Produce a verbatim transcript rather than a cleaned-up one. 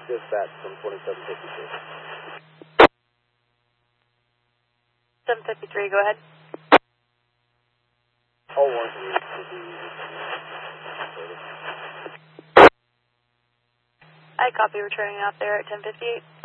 Dispatch from twenty-seven fifty-three. seven fifty-three, go ahead. All one to the... I copy, returning out there at ten fifty-eight.